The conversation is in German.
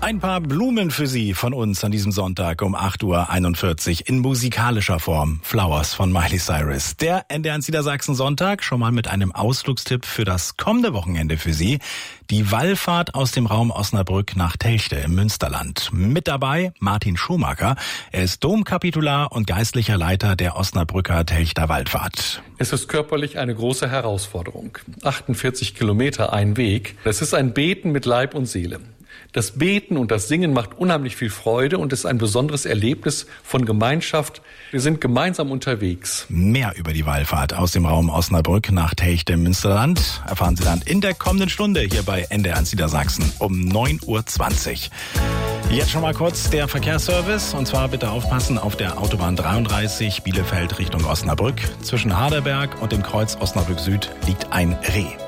Ein paar Blumen für Sie von uns an diesem Sonntag um 8:41 Uhr in musikalischer Form. Flowers von Miley Cyrus. Der NDR1 Niedersachsen Sonntag schon mal mit einem Ausflugstipp für das kommende Wochenende für Sie. Die Wallfahrt aus dem Raum Osnabrück nach Telchte im Münsterland. Mit dabei Martin Schumacher. Er ist Domkapitular und geistlicher Leiter der Osnabrücker Telchter Wallfahrt. Es ist körperlich eine große Herausforderung. 48 Kilometer ein Weg. Es ist ein Beten mit Leib und Seele. Das Beten und das Singen macht unheimlich viel Freude und ist ein besonderes Erlebnis von Gemeinschaft. Wir sind gemeinsam unterwegs. Mehr über die Wallfahrt aus dem Raum Osnabrück nach Telchte im Münsterland erfahren Sie dann in der kommenden Stunde hier bei NDR1 Niedersachsen um 9:20 Uhr. Jetzt schon mal kurz der Verkehrsservice. Und zwar bitte aufpassen auf der Autobahn 33 Bielefeld Richtung Osnabrück. Zwischen Harderberg und dem Kreuz Osnabrück Süd liegt ein Reh.